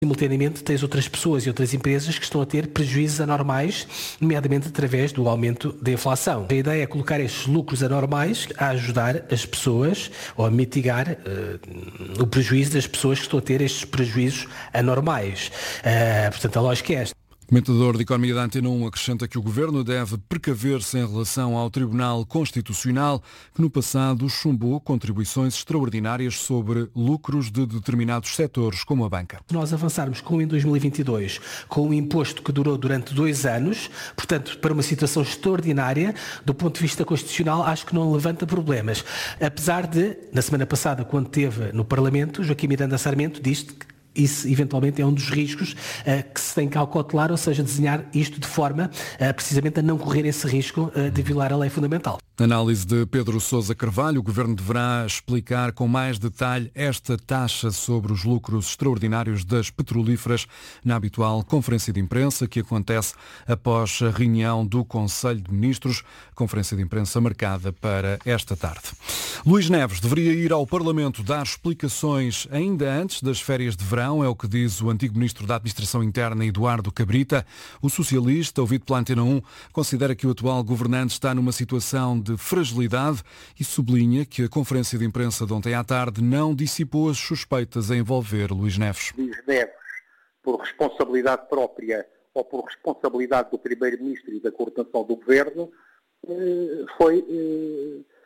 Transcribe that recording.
Simultaneamente, tens outras pessoas e outras empresas que estão a ter prejuízos anormais, nomeadamente através do aumento da inflação. A ideia é colocar estes lucros anormais a ajudar as pessoas ou a mitigar o prejuízo das pessoas que estão a ter estes prejuízos anormais. Portanto, a lógica é esta. O comentador de Economia da Antena 1 acrescenta que o Governo deve precaver-se em relação ao Tribunal Constitucional, que no passado chumbou contribuições extraordinárias sobre lucros de determinados setores, como a banca. Se nós avançarmos em 2022 com um imposto que durou durante 2 anos, portanto, para uma situação extraordinária, do ponto de vista constitucional, acho que não levanta problemas. Apesar de, na semana passada, quando esteve no Parlamento, Joaquim Miranda Sarmento disse que isso eventualmente é um dos riscos que se tem que cautelar, ou seja, desenhar isto de forma precisamente a não correr esse risco de violar a lei fundamental. Análise de Pedro Sousa Carvalho. O Governo deverá explicar com mais detalhe esta taxa sobre os lucros extraordinários das petrolíferas na habitual conferência de imprensa que acontece após a reunião do Conselho de Ministros, conferência de imprensa marcada para esta tarde. Luís Neves deveria ir ao Parlamento dar explicações ainda antes das férias de verão, é o que diz o antigo Ministro da Administração Interna, Eduardo Cabrita. O socialista, ouvido pela Antena 1, considera que o atual governante está numa situação de fragilidade e sublinha que a conferência de imprensa de ontem à tarde não dissipou as suspeitas a envolver Luís Neves. Luís Neves, por responsabilidade própria ou por responsabilidade do Primeiro-Ministro e da coordenação do Governo, foi